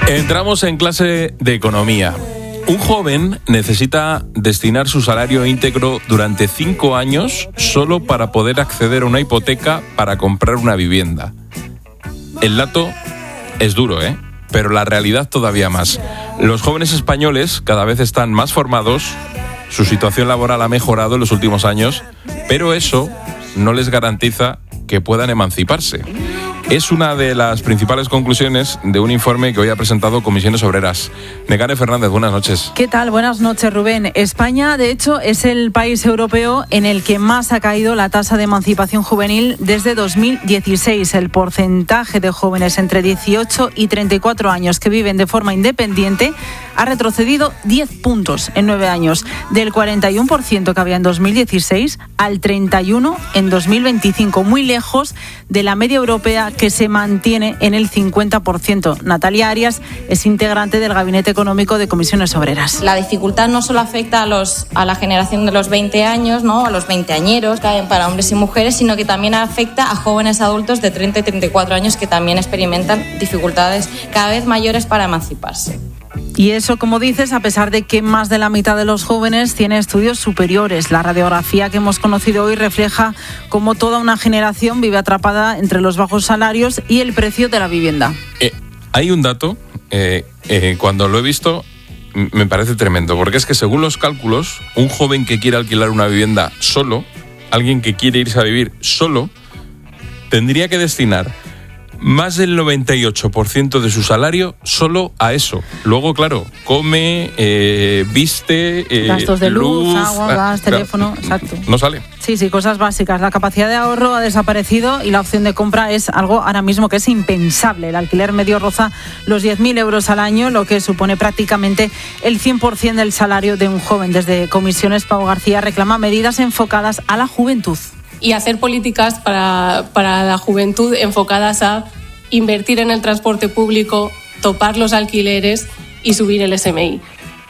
Entramos en clase de economía. Un joven necesita destinar su salario íntegro durante 5 años solo para poder acceder a una hipoteca para comprar una vivienda. El dato es duro, pero la realidad todavía más. Los jóvenes españoles cada vez están más formados, su situación laboral ha mejorado en los últimos años, pero eso no les garantiza que puedan emanciparse. Es una de las principales conclusiones de un informe que hoy ha presentado Comisiones Obreras. Nekane Fernández, buenas noches. ¿Qué tal? Buenas noches, Rubén. España, de hecho, es el país europeo en el que más ha caído la tasa de emancipación juvenil desde 2016. El porcentaje de jóvenes entre 18 y 34 años que viven de forma independiente ha retrocedido 10 puntos en 9 años, del 41% que había en 2016 al 31% en 2025, muy lejos de la media europea que se mantiene en el 50%. Natalia Arias es integrante del Gabinete Económico de Comisiones Obreras. La dificultad no solo afecta a la generación de los 20 años, ¿no? A los veinteañeros, caen para hombres y mujeres, sino que también afecta a jóvenes adultos de 30 y 34 años que también experimentan dificultades cada vez mayores para emanciparse. Y eso, como dices, a pesar de que más de la mitad de los jóvenes tiene estudios superiores. La radiografía que hemos conocido hoy refleja cómo toda una generación vive atrapada entre los bajos salarios y el precio de la vivienda. Hay un dato, cuando lo he visto, me parece tremendo, porque es que según los cálculos, un joven que quiere alquilar una vivienda solo, alguien que quiere irse a vivir solo, tendría que destinar más del 98% de su salario solo a eso. Luego, claro, come, viste, gastos de luz, agua, gas, teléfono, exacto. No sale. Sí, cosas básicas. La capacidad de ahorro ha desaparecido y la opción de compra es algo ahora mismo que es impensable. El alquiler medio roza los 10.000 euros al año, lo que supone prácticamente el 100% del salario de un joven. Desde Comisiones, Pau García reclama medidas enfocadas a la juventud. Y hacer políticas para la juventud enfocadas a invertir en el transporte público, topar los alquileres y subir el SMI.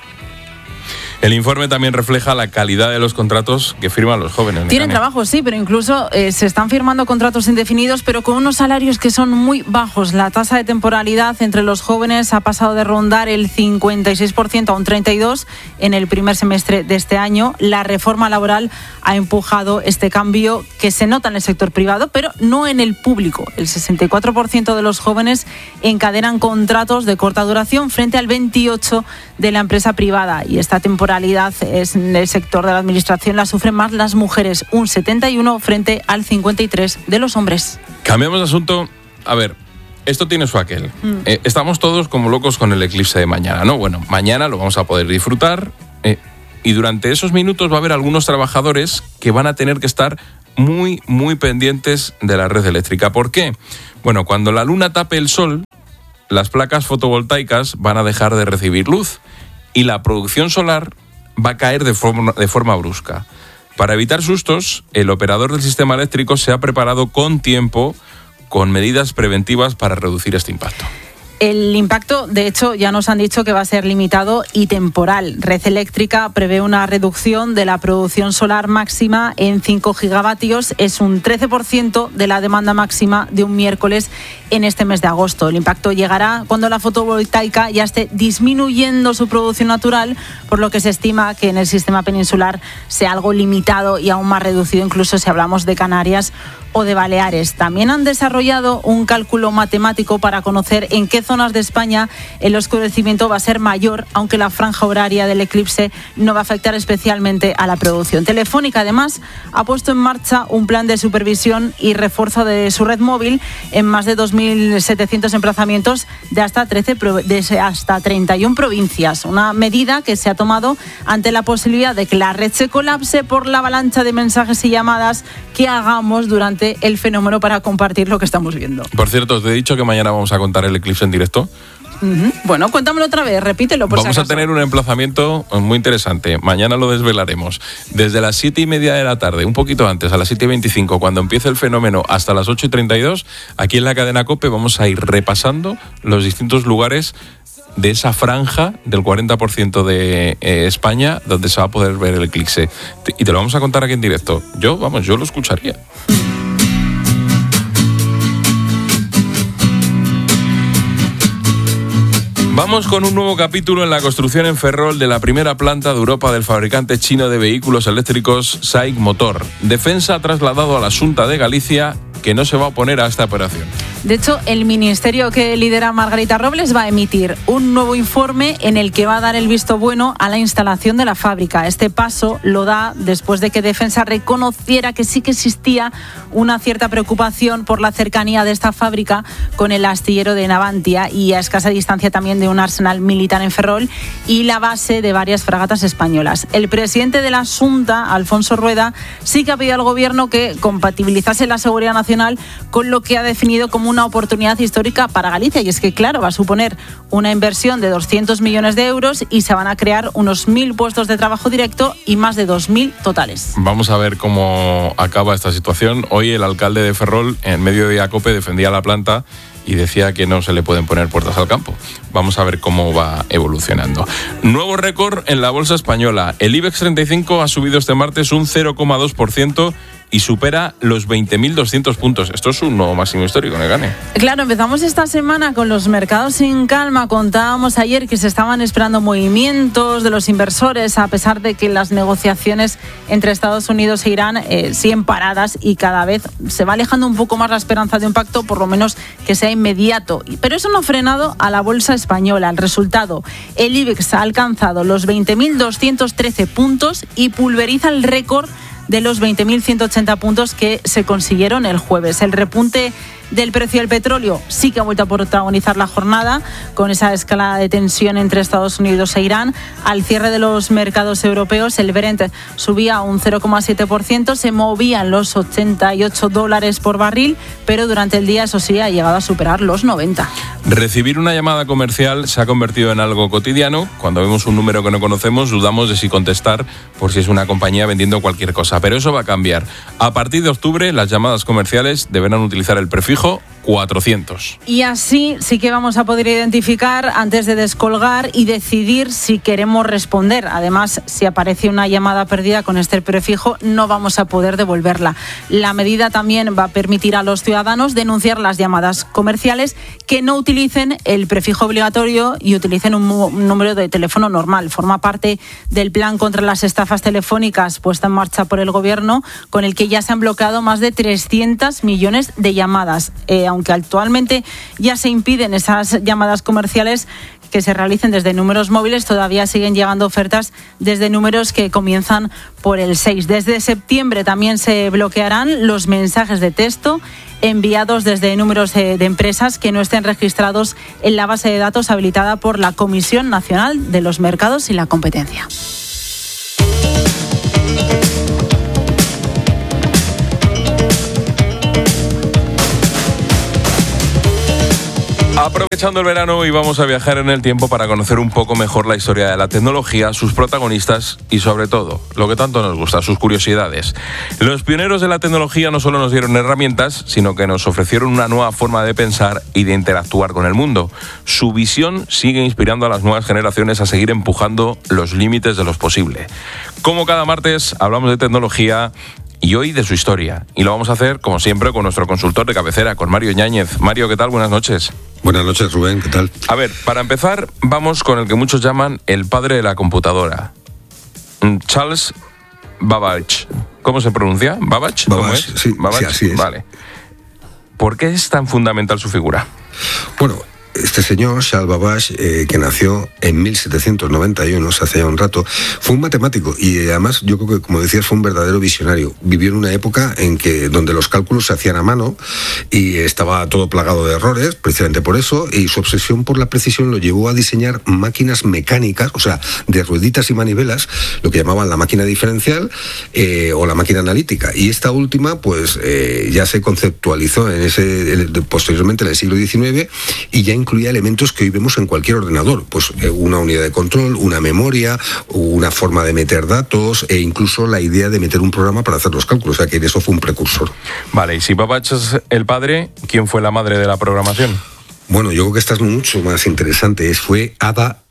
El informe también refleja la calidad de los contratos que firman los jóvenes. Tienen trabajo, sí, pero incluso se están firmando contratos indefinidos, pero con unos salarios que son muy bajos. La tasa de temporalidad entre los jóvenes ha pasado de rondar el 56% a un 32% en el primer semestre de este año. La reforma laboral ha empujado este cambio que se nota en el sector privado, pero no en el público. El 64% de los jóvenes encadenan contratos de corta duración frente al 28% de la empresa privada, y esta temporalidad es en el sector de la administración la sufren más las mujeres, un 71% frente al 53% de los hombres. Cambiamos de asunto. A ver, esto tiene su aquel. Estamos todos como locos con el eclipse de mañana, ¿no? Bueno, mañana lo vamos a poder disfrutar y durante esos minutos va a haber algunos trabajadores que van a tener que estar muy, muy pendientes de la red eléctrica. ¿Por qué? Bueno, cuando la luna tape el sol, las placas fotovoltaicas van a dejar de recibir luz y la producción solar va a caer de forma brusca. Para evitar sustos, el operador del sistema eléctrico se ha preparado con tiempo con medidas preventivas para reducir este impacto. El impacto, de hecho, ya nos han dicho que va a ser limitado y temporal. Red Eléctrica prevé una reducción de la producción solar máxima en 5 gigavatios. Es un 13% de la demanda máxima de un miércoles en este mes de agosto. El impacto llegará cuando la fotovoltaica ya esté disminuyendo su producción natural, por lo que se estima que en el sistema peninsular sea algo limitado y aún más reducido, incluso si hablamos de Canarias o de Baleares. También han desarrollado un cálculo matemático para conocer en qué zonas de España el oscurecimiento va a ser mayor, aunque la franja horaria del eclipse no va a afectar especialmente a la producción. Telefónica, además, ha puesto en marcha un plan de supervisión y refuerzo de su red móvil en más de 2.700 emplazamientos de hasta 31 provincias. Una medida que se ha tomado ante la posibilidad de que la red se colapse por la avalancha de mensajes y llamadas que hagamos durante el fenómeno para compartir lo que estamos viendo. Por cierto, te he dicho que mañana vamos a contar el eclipse en directo. Bueno, cuéntamelo otra vez, repítelo por si acaso. Vamos a tener un emplazamiento muy interesante. Mañana lo desvelaremos. Desde las 7:30 de la tarde, un poquito antes, a las 7:25, cuando empiece el fenómeno, hasta las 8:32, aquí en la cadena COPE vamos a ir repasando los distintos lugares de esa franja del 40% de España donde se va a poder ver el eclipse. Y te lo vamos a contar aquí en directo. Yo lo escucharía. Vamos con un nuevo capítulo en la construcción en Ferrol de la primera planta de Europa del fabricante chino de vehículos eléctricos SAIC Motor. Defensa ha trasladado a la Xunta de Galicia que no se va a oponer a esta operación. De hecho, el ministerio que lidera Margarita Robles va a emitir un nuevo informe en el que va a dar el visto bueno a la instalación de la fábrica. Este paso lo da después de que Defensa reconociera que sí que existía una cierta preocupación por la cercanía de esta fábrica con el astillero de Navantia y a escasa distancia también de un arsenal militar en Ferrol y la base de varias fragatas españolas. El presidente de la Xunta, Alfonso Rueda, sí que ha pedido al gobierno que compatibilizase la seguridad nacional con lo que ha definido como una oportunidad histórica para Galicia, y es que, claro, va a suponer una inversión de 200 millones de euros y se van a crear unos 1.000 puestos de trabajo directo y más de 2.000 totales. Vamos a ver cómo acaba esta situación. Hoy el alcalde de Ferrol, en medio de COPE, defendía la planta y decía que no se le pueden poner puertas al campo. Vamos a ver cómo va evolucionando. Nuevo récord en la bolsa española. El IBEX 35 ha subido este martes un 0,2% y supera los 20.200 puntos. Esto es un nuevo máximo histórico, Negane. Claro, empezamos esta semana con los mercados sin calma. Contábamos ayer que se estaban esperando movimientos de los inversores, a pesar de que las negociaciones entre Estados Unidos e Irán siguen paradas y cada vez se va alejando un poco más la esperanza de un pacto, por lo menos que sea inmediato. Pero eso no ha frenado a la bolsa española. El resultado, el IBEX ha alcanzado los 20.213 puntos y pulveriza el récord de los 20.180 puntos que se consiguieron el jueves. El repunte del precio del petróleo sí que ha vuelto a protagonizar la jornada con esa escalada de tensión entre Estados Unidos e Irán. Al cierre de los mercados europeos, el Brent subía un 0,7%, se movían los $88 por barril, pero durante el día, eso sí, ha llegado a superar los 90. Recibir una llamada comercial se ha convertido en algo cotidiano. Cuando vemos un número que no conocemos, dudamos de si contestar por si es una compañía vendiendo cualquier cosa. Pero eso va a cambiar. A partir de octubre, las llamadas comerciales deberán utilizar el prefijo 400. Y así sí que vamos a poder identificar antes de descolgar y decidir si queremos responder. Además, si aparece una llamada perdida con este prefijo, no vamos a poder devolverla. La medida también va a permitir a los ciudadanos denunciar las llamadas comerciales que no utilicen el prefijo obligatorio y utilicen un número de teléfono normal. Forma parte del plan contra las estafas telefónicas puesta en marcha por el gobierno, con el que ya se han bloqueado más de 300 millones de llamadas. Aunque actualmente ya se impiden esas llamadas comerciales que se realicen desde números móviles, todavía siguen llegando ofertas desde números que comienzan por el 6. Desde septiembre también se bloquearán los mensajes de texto enviados desde números de empresas que no estén registrados en la base de datos habilitada por la Comisión Nacional de los Mercados y la Competencia. Aprovechando el verano, hoy vamos a viajar en el tiempo para conocer un poco mejor la historia de la tecnología, sus protagonistas y, sobre todo, lo que tanto nos gusta, sus curiosidades. Los pioneros de la tecnología no solo nos dieron herramientas, sino que nos ofrecieron una nueva forma de pensar y de interactuar con el mundo. Su visión sigue inspirando a las nuevas generaciones a seguir empujando los límites de lo posible. Como cada martes, hablamos de tecnología y hoy de su historia. Y lo vamos a hacer, como siempre, con nuestro consultor de cabecera, con Mario Yáñez. Mario, ¿qué tal? Buenas noches. Buenas noches, Rubén, ¿qué tal? A ver, para empezar, vamos con el que muchos llaman el padre de la computadora. Charles Babbage. ¿Cómo se pronuncia? ¿Babbage? ¿Cómo es? Sí, Babbage. Sí, así es. Vale. ¿Por qué es tan fundamental su figura? Bueno, este señor, Charles Babbage, que nació en 1791, hace ya un rato, fue un matemático y además yo creo que, como decías, fue un verdadero visionario. Vivió en una época en que donde los cálculos se hacían a mano y estaba todo plagado de errores, precisamente por eso, y su obsesión por la precisión lo llevó a diseñar máquinas mecánicas, o sea, de rueditas y manivelas, lo que llamaban la máquina diferencial o la máquina analítica. Y esta última, pues, ya se conceptualizó posteriormente en el siglo XIX y ya incluía elementos que hoy vemos en cualquier ordenador, pues una unidad de control, una memoria, una forma de meter datos e incluso la idea de meter un programa para hacer los cálculos, o sea que eso fue un precursor. Vale, y si Babbage es el padre, ¿quién fue la madre de la programación? Bueno, yo creo que esta es mucho más interesante. Fue Ada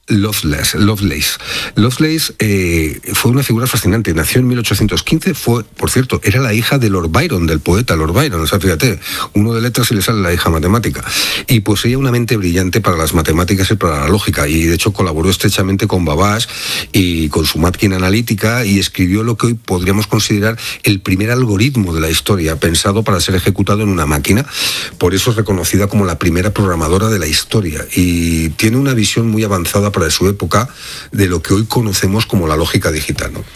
Lovelace. Lovelace fue una figura fascinante. Nació en 1815, por cierto, era la hija de Lord Byron, del poeta Lord Byron. O sea, fíjate, uno de letras y le sale la hija matemática. Y poseía una mente brillante para las matemáticas y para la lógica. Y de hecho colaboró estrechamente con Babbage y con su máquina analítica y escribió lo que hoy podríamos considerar el primer algoritmo de la historia, pensado para ser ejecutado en una máquina. Por eso es reconocida como la primera programadora de la historia. Y tiene una visión muy avanzada para su época de lo que hoy conocemos como la lógica digital, ¿no?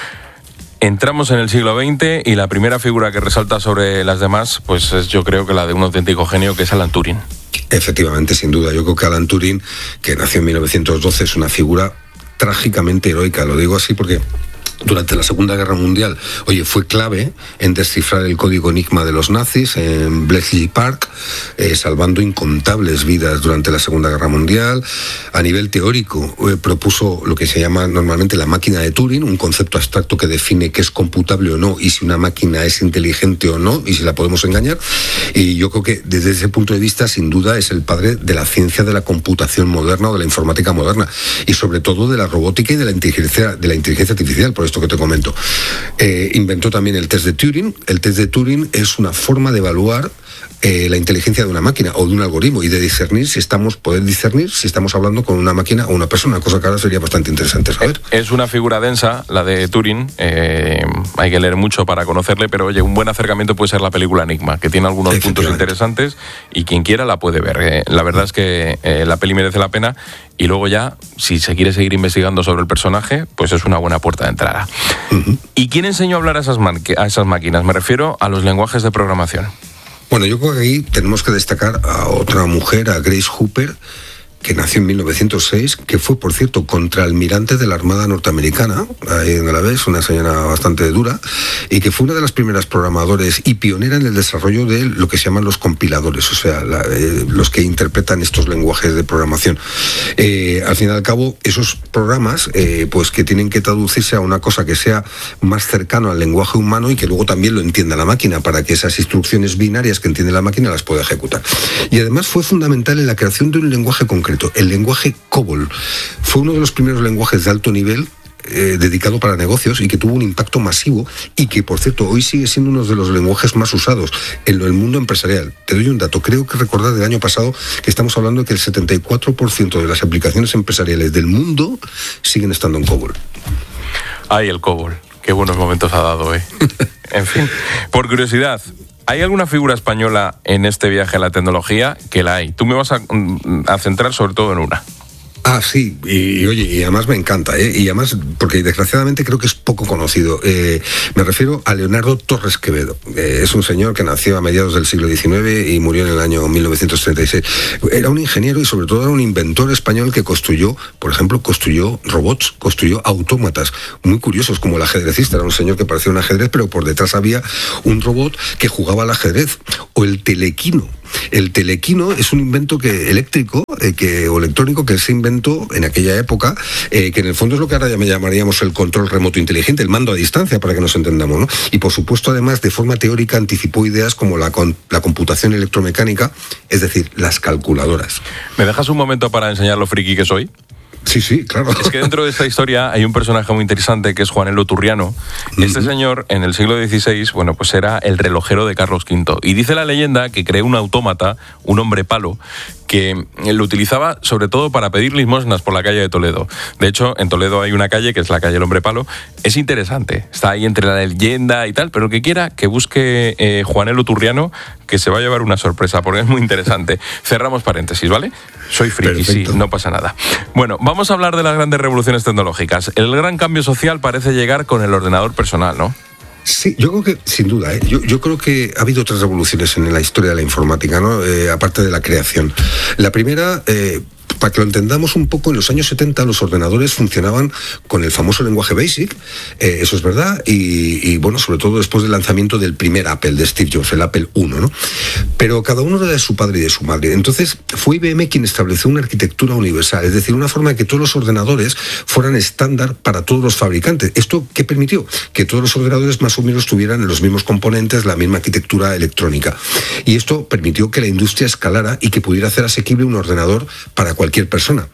Entramos en el siglo XX y la primera figura que resalta sobre las demás, pues es, yo creo que la de un auténtico genio, que es Alan Turing. Efectivamente, sin duda. Yo creo que Alan Turing, que nació en 1912, es una figura trágicamente heroica. Lo digo así porque durante la Segunda Guerra Mundial, fue clave en descifrar el código Enigma de los nazis en Bletchley Park, salvando incontables vidas durante la Segunda Guerra Mundial. A nivel teórico, propuso lo que se llama normalmente la máquina de Turing, un concepto abstracto que define qué es computable o no, y si una máquina es inteligente o no, y si la podemos engañar. Y yo creo que desde ese punto de vista, sin duda, es el padre de la ciencia de la computación moderna o de la informática moderna, y sobre todo de la robótica y de la inteligencia artificial, por esto que te comento. Inventó también el test de Turing. El test de Turing es una forma de evaluar la inteligencia de una máquina o de un algoritmo y de poder discernir si estamos hablando con una máquina o una persona, cosa que ahora sería bastante interesante saber. Es una figura densa, la de Turing, hay que leer mucho para conocerle, pero un buen acercamiento puede ser la película Enigma, que tiene algunos puntos interesantes y quien quiera la puede ver. La verdad es que la peli merece la pena y luego ya, si se quiere seguir investigando sobre el personaje, pues es una buena puerta de entrada. Uh-huh. ¿Y quién enseñó a hablar a esas máquinas? Me refiero a los lenguajes de programación. Bueno, yo creo que aquí tenemos que destacar a otra mujer, a Grace Hopper, que nació en 1906, que fue, por cierto, contraalmirante de la Armada norteamericana, ahí en la ves, una señora bastante dura, y que fue una de las primeras programadores y pionera en el desarrollo de lo que se llaman los compiladores, o sea, los que interpretan estos lenguajes de programación. Al fin y al cabo, esos programas, pues que tienen que traducirse a una cosa que sea más cercano al lenguaje humano y que luego también lo entienda la máquina, para que esas instrucciones binarias que entiende la máquina las pueda ejecutar. Y además fue fundamental en la creación de un lenguaje concreto. El lenguaje COBOL fue uno de los primeros lenguajes de alto nivel dedicado para negocios y que tuvo un impacto masivo y que, por cierto, hoy sigue siendo uno de los lenguajes más usados en el mundo empresarial. Te doy un dato, creo que recordar del año pasado que estamos hablando de que el 74% de las aplicaciones empresariales del mundo siguen estando en COBOL. Ay, el COBOL, qué buenos momentos ha dado, En fin, por curiosidad, ¿hay alguna figura española en este viaje a la tecnología? Que la hay. Tú me vas a centrar sobre todo en una. Ah, sí, y además me encanta, y además, porque desgraciadamente creo que es poco conocido. Me refiero a Leonardo Torres Quevedo. Es un señor que nació a mediados del siglo XIX y murió en el año 1936. Era un ingeniero y sobre todo era un inventor español que construyó robots, construyó autómatas muy curiosos, como el ajedrecista. Era un señor que parecía un ajedrez, pero por detrás había un robot que jugaba al ajedrez. O el telequino. El telequino es un invento eléctrico o electrónico que se inventó en aquella época, que en el fondo es lo que ahora llamaríamos el control remoto inteligente, el mando a distancia, para que nos entendamos, ¿no? Y por supuesto, además, de forma teórica anticipó ideas como la computación electromecánica, es decir, las calculadoras. ¿Me dejas un momento para enseñar lo friki que soy? Sí, claro. Es que dentro de esta historia hay un personaje muy interesante que es Juanelo Turriano. Este señor, en el siglo XVI, pues era el relojero de Carlos V. Y dice la leyenda que creó un autómata, un hombre palo, que lo utilizaba sobre todo para pedir limosnas por la calle de Toledo. De hecho, en Toledo hay una calle que es la calle del Hombre Palo. Es interesante, está ahí entre la leyenda y tal, pero el que quiera que busque Juanelo Turriano, que se va a llevar una sorpresa, porque es muy interesante. Cerramos paréntesis, ¿vale? Soy friki, sí, no pasa nada. Bueno, vamos a hablar de las grandes revoluciones tecnológicas. El gran cambio social parece llegar con el ordenador personal, ¿no? Sí, yo creo que, sin duda, yo creo que ha habido otras revoluciones en la historia de la informática, ¿no? Aparte de la creación. La primera, para que lo entendamos un poco, en los años 70 los ordenadores funcionaban con el famoso lenguaje BASIC, eso es verdad, y bueno, sobre todo después del lanzamiento del primer Apple, de Steve Jobs, el Apple I, ¿no? Pero cada uno era de su padre y de su madre. Entonces fue IBM quien estableció una arquitectura universal, es decir, una forma de que todos los ordenadores fueran estándar para todos los fabricantes. ¿Esto qué permitió? Que todos los ordenadores más o menos tuvieran los mismos componentes, la misma arquitectura electrónica. Y esto permitió que la industria escalara y que pudiera hacer asequible un ordenador para cualquier persona.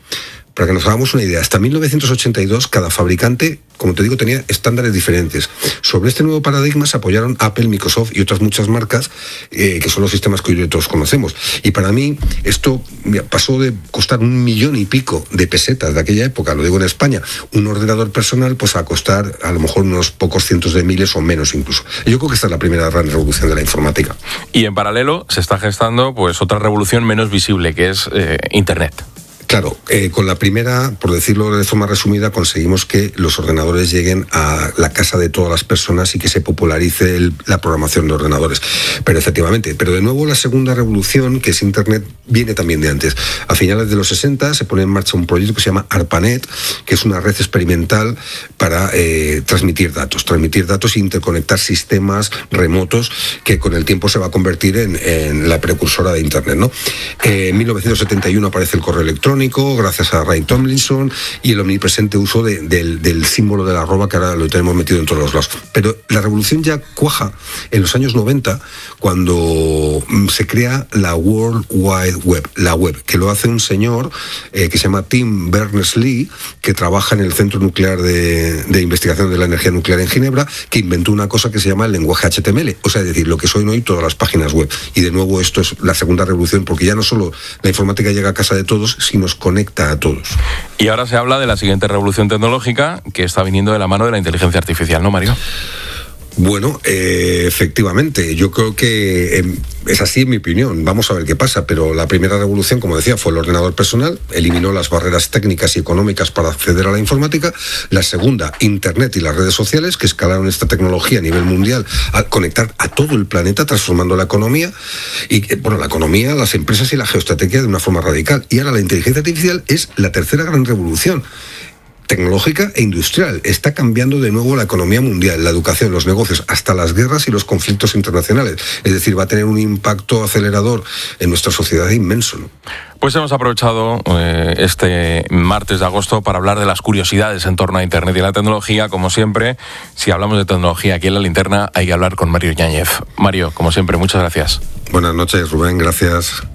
para que nos hagamos una idea, hasta 1982 cada fabricante, como te digo, tenía estándares diferentes. Sobre este nuevo paradigma se apoyaron Apple, Microsoft y otras muchas marcas que son los sistemas que hoy todos conocemos. Y para mí esto pasó de costar 1 millón y pico de pesetas de aquella época, lo digo en España, un ordenador personal, pues a costar a lo mejor unos pocos cientos de miles o menos incluso. Yo creo que esta es la primera gran revolución de la informática. Y en paralelo se está gestando pues otra revolución menos visible, que es Internet. Claro, con la primera, por decirlo de forma resumida, conseguimos que los ordenadores lleguen a la casa de todas las personas y que se popularice la programación de ordenadores. Pero efectivamente, pero de nuevo la segunda revolución, que es Internet, viene también de antes. A finales de los 60 se pone en marcha un proyecto que se llama ARPANET, que es una red experimental para transmitir datos e interconectar sistemas remotos, que con el tiempo se va a convertir en la precursora de Internet, ¿no? En 1971 aparece el correo electrónico, gracias a Ray Tomlinson, y el omnipresente uso del símbolo de la arroba, que ahora lo tenemos metido en todos los lados. Pero la revolución ya cuaja en los años 90, cuando se crea la World Wide Web, la web, que lo hace un señor que se llama Tim Berners-Lee, que trabaja en el Centro Nuclear de Investigación de la Energía Nuclear en Ginebra, que inventó una cosa que se llama el lenguaje HTML, o sea, es decir, lo que son hoy todas las páginas web. Y de nuevo esto es la segunda revolución, porque ya no solo la informática llega a casa de todos, sino conecta a todos. Y ahora se habla de la siguiente revolución tecnológica, que está viniendo de la mano de la inteligencia artificial, ¿no, Mario? Bueno, efectivamente, yo creo que es así en mi opinión. Vamos a ver qué pasa, pero la primera revolución, como decía, fue el ordenador personal, eliminó las barreras técnicas y económicas para acceder a la informática. La segunda, Internet y las redes sociales, que escalaron esta tecnología a nivel mundial al conectar a todo el planeta, transformando la economía, y bueno, la economía, las empresas y la geoestrategia de una forma radical. Y ahora la inteligencia artificial es la tercera gran revolución tecnológica e industrial. Está cambiando de nuevo la economía mundial, la educación, los negocios, hasta las guerras y los conflictos internacionales. Es decir, va a tener un impacto acelerador en nuestra sociedad inmenso, ¿no? Pues hemos aprovechado este martes de agosto para hablar de las curiosidades en torno a Internet y la tecnología. Como siempre, si hablamos de tecnología aquí en La Linterna, hay que hablar con Mario Yáñez. Mario, como siempre, muchas gracias. Buenas noches, Rubén, gracias.